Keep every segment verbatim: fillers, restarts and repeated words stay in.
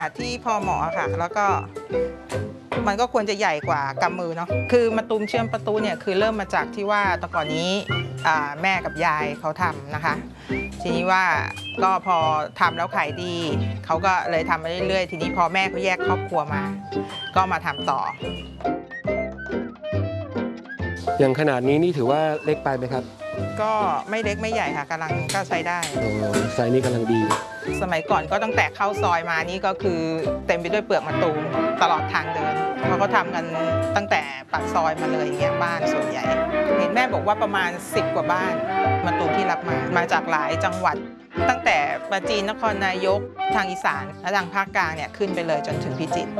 ที่พอเหมาะค่ะแล้วก็มันก็ควรจะใหญ่กว่ากำมือเนาะคือมะตูมเชื่อมประตูเนี่ยคือเริ่มมาจากที่ว่าแต่ก่อนนี้แม่กับยายเขาทำนะคะทีนี้ว่าก็พอทำแล้วขายดีเขาก็เลยทำมาเรื่อยๆทีนี้พอแม่เขาแยกครอบครัวมาก็มาทำต่ออย่างขนาดนี้นี่ถือว่าเล็กไปไหมครับก็ไม่เล็กไม่ใหญ่ค่ะกำลังก็ใช้ได้ไซส์นี้กำลังดีสมัยก่อนก็ตั้งแต่เข้าซอยมานี่ก็คือเต็มไปด้วยเปลือกมะตูมตลอดทางเดินเขาก็ทำกันตั้งแต่ปากซอยมาเลยอย่างเงี้ยบ้านส่วนใหญ่เห็นแม่บอกว่าประมาณสิบกว่าบ้านมะตูมที่รับมามาจากหลายจังหวัดตั้งแต่ปราจีนนครนายกทางอีสานและทางภาคกลางเนี่ยขึ้นไปเลยจนถึงพิจิตร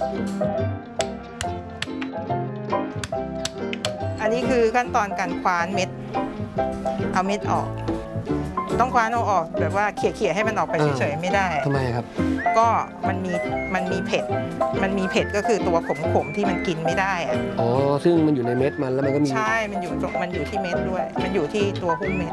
อันนี้คือขั้นตอนการคว้านเม็ดเอาเม็ดออกต้องคว้านเอาออกแบบว่าเขี่ยๆให้มันออกไปเฉยๆไม่ได้ทำไมครับก็มันมีมันมีเผ็ดมันมีเผ็ดก็คือตัวขมๆที่มันกินไม่ได้อะอ๋อซึ่งมันอยู่ในเม็ดมันแล้วมันก็มีใช่มันอยู่มันอยู่ที่เม็ดด้วยมันอยู่ที่ตัวหุ้มเม็ด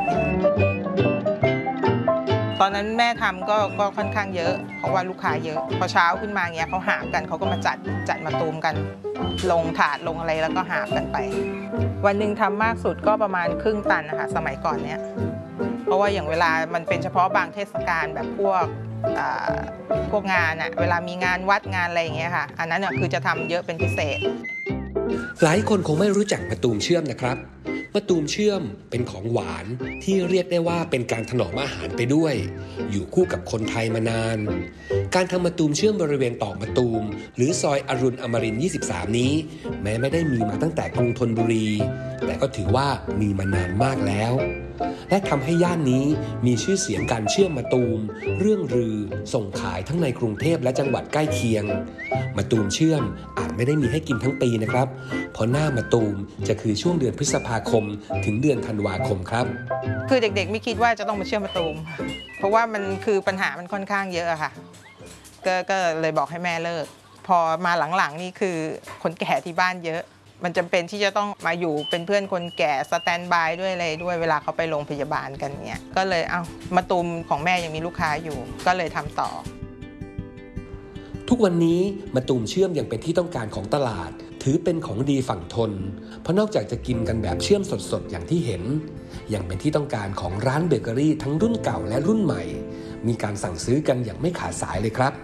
ตอนนั้นแม่ทำก็ก็ค่อนข้างเยอะเพราะว่าลูกค้าเยอะพอเช้าขึ้นมาเงี้ยเขาหาบกันเขาก็มาจัดจัดมาตูมกันลงถาดลงอะไรแล้วก็หาบกันไปวันหนึ่งทำมากสุดก็ประมาณครึ่งตันนะคะสมัยก่อนเนี้ยเพราะว่าอย่างเวลามันเป็นเฉพาะบางเทศกาลแบบพวกพวกงานอะเวลามีงานวัดงานอะไรอย่างเงี้ยค่ะอันนั้นคือจะทำเยอะเป็นพิเศษหลายคนคงไม่รู้จักมะตูมเชื่อมนะครับมะตูมเชื่อมเป็นของหวานที่เรียกได้ว่าเป็นการถนอมอาหารไปด้วยอยู่คู่กับคนไทยมานานการทำมะตูมเชื่อมบริเวณตอกมะตูมหรือซอยอรุณอมรินทร์ยี่สิบสามนี้แม้ไม่ได้มีมาตั้งแต่กรุงธนบุรีแต่ก็ถือว่ามีมานานมากแล้วและทำให้ย่านนี้มีชื่อเสียงการเชื่อมมะตูมเรื่องลือส่งขายทั้งในกรุงเทพและจังหวัดใกล้เคียงมะตูมเชื่อมอาจไม่ได้มีให้กินทั้งปีนะครับเพราะหน้ามะตูมจะคือช่วงเดือนพฤษภาคมถึงเดือนธันวาคมครับคือเด็กๆไม่คิดว่าจะต้องมาเชื่อมมะตูมเพราะว่ามันคือปัญหามันค่อนข้างเยอะค่ะก็ก็เลยบอกให้แม่เลิกพอมาหลังๆนี่คือคนแก่ที่บ้านเยอะมันจำเป็นที่จะต้องมาอยู่เป็นเพื่อนคนแก่สแตนบายด้วยอะไรด้วยเวลาเขาไปโรงพยาบาลกันเนี่ยก็เลยเอามะตูมของแม่ยังมีลูกค้าอยู่ก็เลยทำต่อทุกวันนี้มะตูมเชื่อมยังเป็นที่ต้องการของตลาดถือเป็นของดีฝั่งทนเพราะนอกจากจะกินกันแบบเชื่อมสดๆอย่างที่เห็นยังเป็นที่ต้องการของร้านเบเกอรี่ทั้งรุ่นเก่าและรุ่นใหม่มีการสั่งซื้อกันอย่างไม่ขาดสายเลยครับ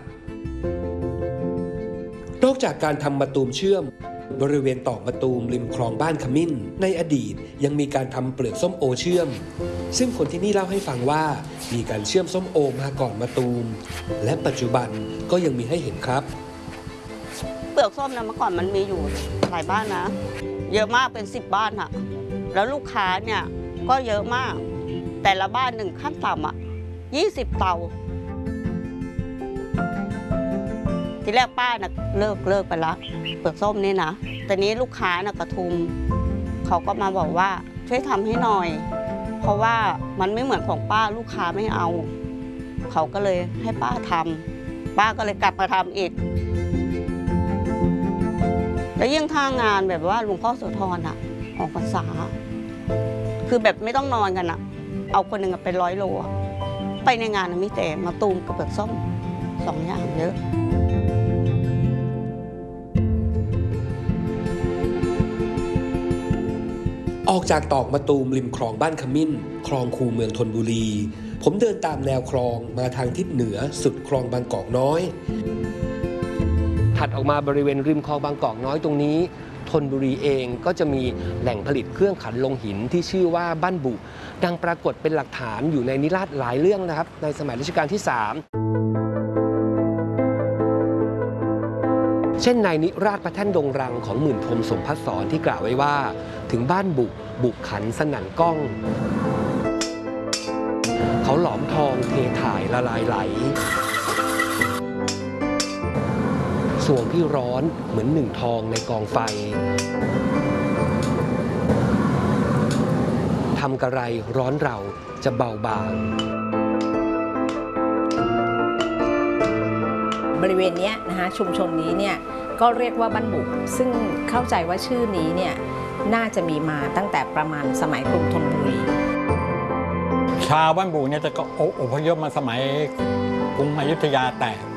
นอกจากการทำมะตูมเชื่อมบริเวณตอกมะตูมริมคลองบ้านขมิ้นในอดีตยังมีการทำเปลือกส้มโอเชื่อมซึ่งคนที่นี่เล่าให้ฟังว่ามีการเชื่อมส้มโอมาก่อนมะตูมและปัจจุบันก็ยังมีให้เห็นครับเปลือกส้มนะเมื่อก่อนมันมีอยู่หลายบ้านนะเยอะมากเป็นสิบบ้านอะแล้วลูกค้าเนี่ยก็เยอะมากแต่ละบ้านหนึ่งขั้นต่ำอะยี่สิบเตาทีแรกป้าน่ะเลิกเลิกไปละเปลือกส้มนี่นะแต่นี้ลูกค้าน่ะกระทุมเขาก็มาบอกว่าช่วยทำให้หน่อยเพราะว่ามันไม่เหมือนของป้าลูกค้าไม่เอาเขาก็เลยให้ป้าทำป้าก็เลยกลับมาทำอีกแล้วยิ่งท่างานแบบว่าหลวงพ่อโสธรอ่ะออกพรรษาคือแบบไม่ต้องนอนกันอ่ะเอาคนหนึ่งเป็นร้อยโลไปในงานมีแต่มะตูมกับเปลือกส้มสองอย่างเยอะออกจากตอกมะตูมริมคลองบ้านขมิ้นคลองคูเมืองธนบุรีผมเดินตามแนวคลองมาทางทิศเหนือสุดคลองบางกอกน้อยถัดออกมาบริเวณริมคลองบางกอกน้อยตรงนี้ธนบุรีเองก็จะมีแหล่งผลิตเครื่องขันลงหินที่ชื่อว่าบ้านบุดังปรากฏเป็นหลักฐานอยู่ในนิราศหลายเรื่องนะครับในสมัยรัชกาลที่สามเช่นในนิราศพระแท่นดงรังของหมื่นพรหมสมภัสสรที่กล่าวไว้ว่าถึงบ้านบุบุขันสนั่นก้องเขาหลอมทองเทถ่ายละลายไหลสวงที่ร้อนเหมือนหนึ่งทองในกองไฟทำกระไรร้อนเราจะเบาบางบริเวณนี้นะคะชุมชนนี้เนี่ยก็เรียกว่าบ้านบุซึ่งเข้าใจว่าชื่อนี้เนี่ยน่าจะมีมาตั้งแต่ประมาณสมัยกรุงธนบุรีชาวบ้านบุเนี่ยจะก็อพยพมาสมัยกรุงอยุธยาแตก